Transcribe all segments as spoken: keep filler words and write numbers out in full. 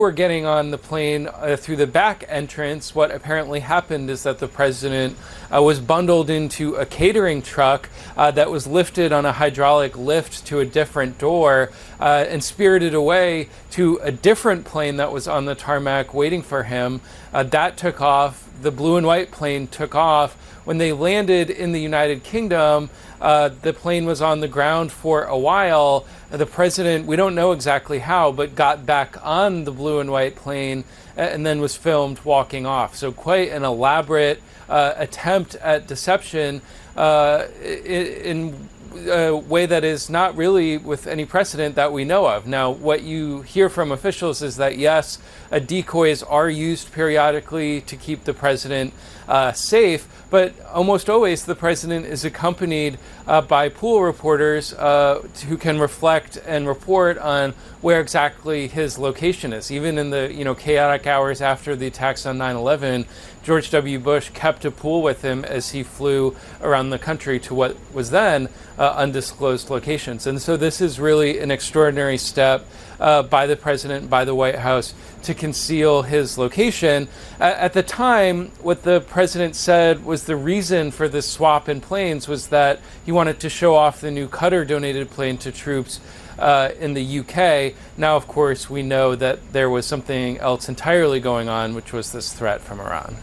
Were getting on the plane uh, through the back entrance. What apparently happened is that the president uh, was bundled into a catering truck uh, that was lifted on a hydraulic lift to a different door uh, and spirited away to a different plane that was on the tarmac waiting for him. Uh, that took off. The blue and white plane took off. When they landed in the United Kingdom, uh, the plane was on the ground for a while. The president, we don't know exactly how, but got back on the blue and white plane and then was filmed walking off. So quite an elaborate uh, attempt at deception uh, in a way that is not really with any precedent that we know of. Now, what you hear from officials is that, yes, uh, decoys are used periodically to keep the president uh, safe, but almost always the president is accompanied uh, by pool reporters uh, who can reflect and report on where exactly his location is. Even in the you know chaotic hours after the attacks on nine eleven, George W. Bush kept a pool with him as he flew around the country to what was then uh, undisclosed locations. And so this is really an extraordinary step uh, by the president, by the White House, to conceal his location. Uh, at the time, what the president said was the reason for this swap in planes was that he wanted to show off the new Qatar-donated plane to troops Uh, in the U K. Now, of course, we know that there was something else entirely going on, which was this threat from Iran.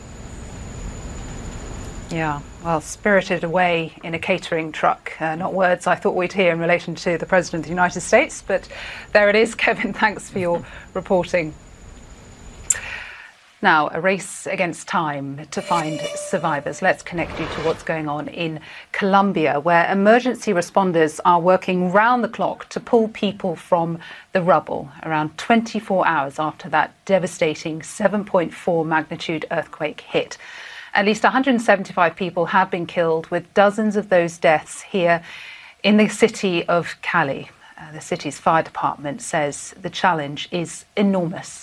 Yeah, well, spirited away in a catering truck. Uh, not words I thought we'd hear in relation to the President of the United States, but there it is. Kevin, thanks for your reporting. Now, a race against time to find survivors. Let's connect you to what's going on in Colombia, where emergency responders are working round the clock to pull people from the rubble, around twenty-four hours after that devastating seven point four magnitude earthquake hit. At least one hundred seventy-five people have been killed, with dozens of those deaths here in the city of Cali. Uh, the city's fire department says the challenge is enormous.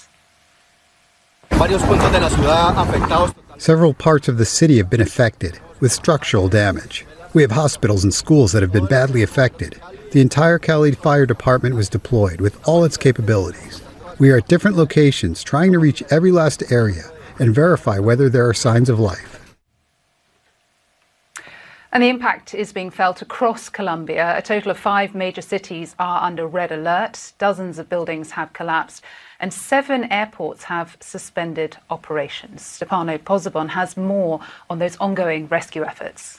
Several parts of the city have been affected, with structural damage. We have hospitals and schools that have been badly affected. The entire Cali Fire Department was deployed with all its capabilities. We are at different locations trying to reach every last area and verify whether there are signs of life. And the impact is being felt across Colombia. A total of five major cities are under red alert. Dozens of buildings have collapsed and seven airports have suspended operations. Stefano Pozzebon has more on those ongoing rescue efforts.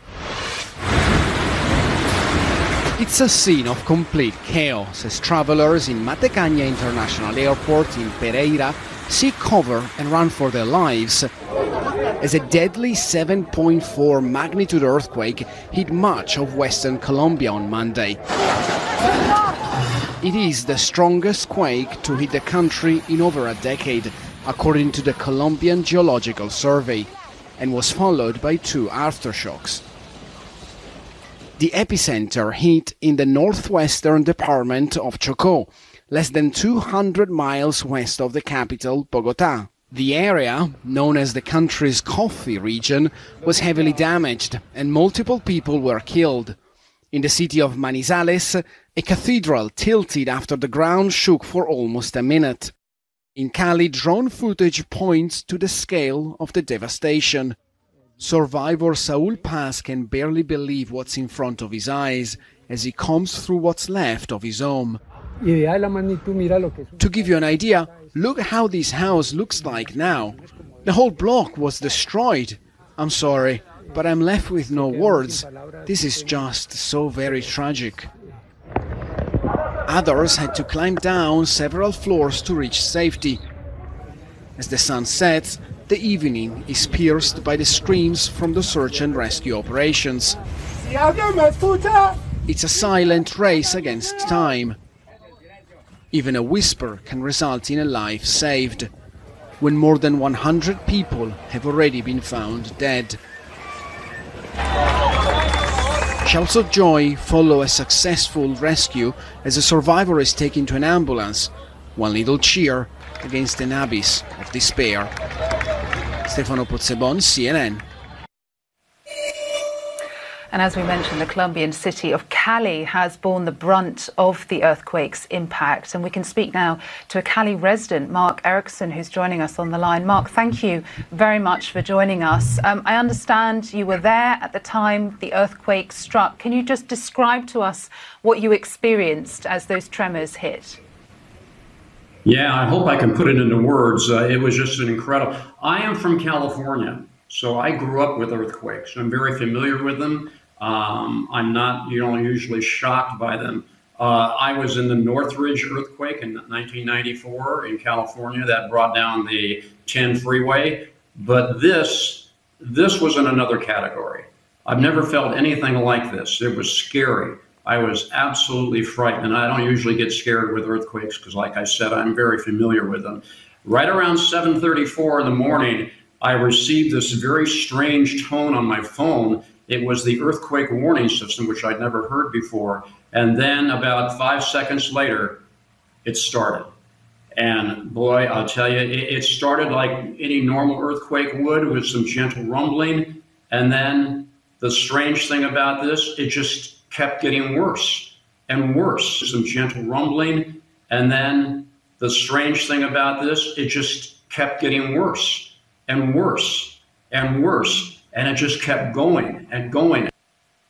It's a scene of complete chaos as travelers in Matecaña International Airport in Pereira seek cover and run for their lives as a deadly seven point four magnitude earthquake hit much of western Colombia on Monday. It is the strongest quake to hit the country in over a decade, according to the Colombian Geological Survey, and was followed by two aftershocks. The epicenter hit in the northwestern department of Chocó, less than two hundred miles west of the capital, Bogotá. The area, known as the country's coffee region, was heavily damaged and multiple people were killed. In the city of Manizales, a cathedral tilted after the ground shook for almost a minute. In Cali, drone footage points to the scale of the devastation. Survivor Saul Paz can barely believe what's in front of his eyes as he combs through what's left of his home. To give you an idea, look how this house looks like now. The whole block was destroyed. I'm sorry, but I'm left with no words. This is just so very tragic. Others had to climb down several floors to reach safety. As the sun sets, the evening is pierced by the screams from the search and rescue operations. It's a silent race against time. Even a whisper can result in a life saved, when more than one hundred people have already been found dead. Shouts of joy follow a successful rescue as a survivor is taken to an ambulance, one little cheer against an abyss of despair. Stefano Pozzebon, C N N. And as we mentioned, the Colombian city of Cali has borne the brunt of the earthquake's impact. And we can speak now to a Cali resident, Mark Erickson, who's joining us on the line. Mark, thank you very much for joining us. Um, I understand you were there at the time the earthquake struck. Can you just describe to us what you experienced as those tremors hit? Yeah, I hope I can put it into words. Uh, it was just an incredible. I am from California, so I grew up with earthquakes. I'm very familiar with them. Um, I'm not, you know, usually shocked by them. Uh, I was in the Northridge earthquake in nineteen ninety-four in California that brought down the ten freeway. But this, this was in another category. I've never felt anything like this. It was scary. I was absolutely frightened. I don't usually get scared with earthquakes because, like I said, I'm very familiar with them. Right around seven thirty-four in the morning, I received this very strange tone on my phone. It was the earthquake warning system, which I'd never heard before. And then about five seconds later, it started. And boy, I'll tell you, it, it started like any normal earthquake would, with some gentle rumbling. And then the strange thing about this, it just kept getting worse and worse. Some gentle rumbling. And then the strange thing about this, it just kept getting worse and worse and worse. And it just kept going and going. It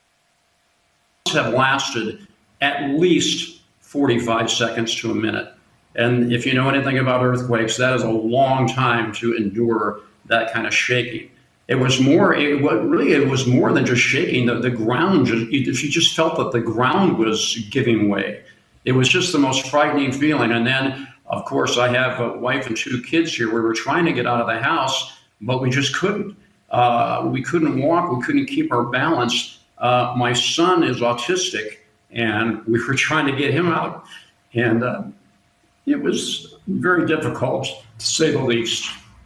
must have lasted at least forty-five seconds to a minute. And if you know anything about earthquakes, that is a long time to endure that kind of shaking. It was more, it was really, it was more than just shaking. The, the ground, just, you, you just felt that the ground was giving way. It was just the most frightening feeling. And then, of course, I have a wife and two kids here. We were trying to get out of the house, but we just couldn't. Uh, we couldn't walk. We couldn't keep our balance. Uh, my son is autistic, and we were trying to get him out. And uh, it was very difficult, to say the least.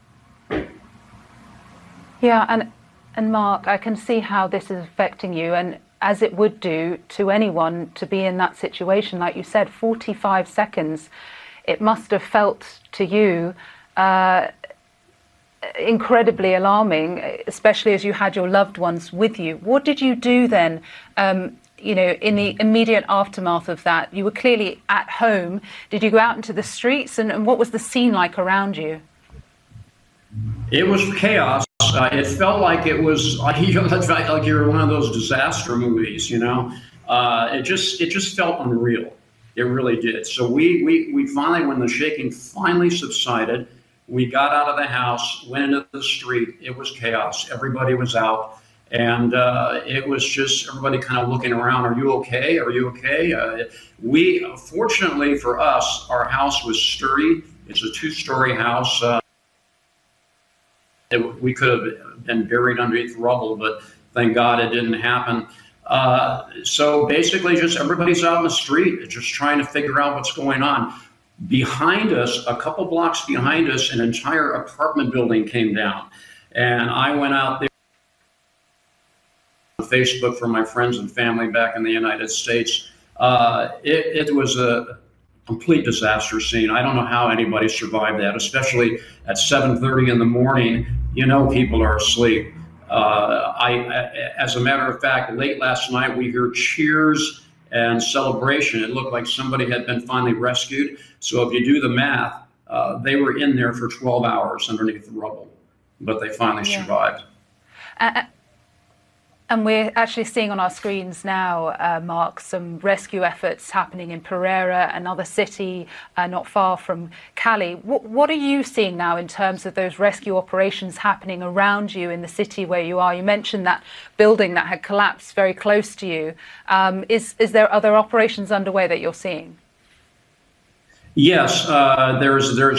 Yeah, and, and Mark, I can see how this is affecting you, and as it would do to anyone to be in that situation. Like you said, forty-five seconds. It must have felt to you uh, incredibly alarming, especially as you had your loved ones with you. What did you do then, um, you know, in the immediate aftermath of that? You were clearly at home. Did you go out into the streets, and, and what was the scene like around you? It was chaos. Uh, it felt like it was, you know, like you were one of those disaster movies, you know. Uh, it just it just felt unreal. It really did. So we, we, we finally, when the shaking finally subsided, we got out of the house, went into the street. It was chaos. Everybody was out. And uh, it was just everybody kind of looking around. Are you okay? Are you okay? Uh, we, fortunately for us, our house was sturdy. It's a two-story house. Uh, it, we could have been buried underneath rubble, but thank God it didn't happen. Uh, so basically just everybody's out in the street, just trying to figure out what's going on. Behind us, a couple blocks behind us, an entire apartment building came down. And I went out there on Facebook for my friends and family back in the United States. Uh, it, it was a complete disaster scene. I don't know how anybody survived that, especially at seven thirty in the morning. You know, people are asleep. Uh, I, as a matter of fact, late last night, we heard cheers and celebration. It looked like somebody had been finally rescued. So if you do the math, uh, they were in there for twelve hours underneath the rubble, but they finally yeah. survived. Uh, and we're actually seeing on our screens now, uh, Mark, some rescue efforts happening in Pereira, another city uh, not far from Cali. What, what are you seeing now in terms of those rescue operations happening around you in the city where you are? You mentioned that building that had collapsed very close to you. Um, is, is there other operations underway that you're seeing? Yes, uh, there's there's.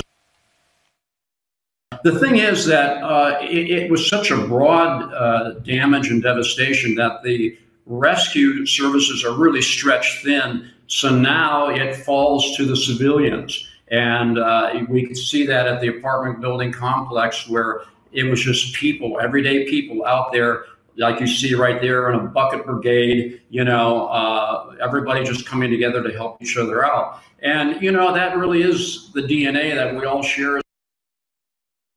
The thing is that uh, it, it was such a broad uh, damage and devastation that the rescue services are really stretched thin. So now it falls to the civilians. And uh, we could see that at the apartment building complex where it was just people, everyday people out there, like you see right there in a bucket brigade, you know, uh, everybody just coming together to help each other out. And, you know, that really is the D N A that we all share.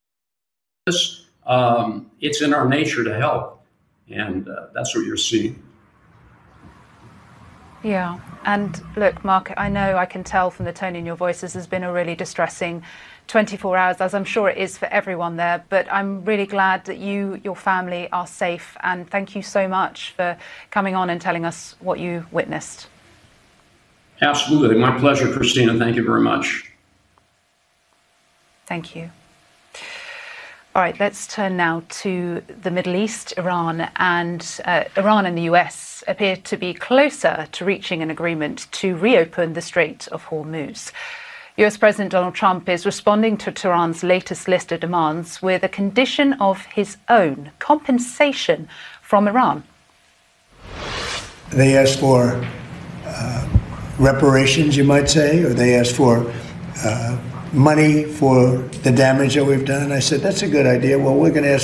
Um, it's in our nature to help, and uh, that's what you're seeing. Yeah. And look, Mark, I know I can tell from the tone in your voice this has been a really distressing twenty-four hours, as I'm sure it is for everyone there. But I'm really glad that you, your family are safe. And thank you so much for coming on and telling us what you witnessed. Absolutely. My pleasure, Christina. Thank you very much. Thank you. All right, let's turn now to the Middle East. Iran and uh, Iran and the U S appear to be closer to reaching an agreement to reopen the Strait of Hormuz. U S President Donald Trump is responding to Tehran's latest list of demands with a condition of his own: compensation from Iran. They asked for uh, reparations, you might say, or they asked for uh, money for the damage that we've done. I said, that's a good idea. Well, we're going to ask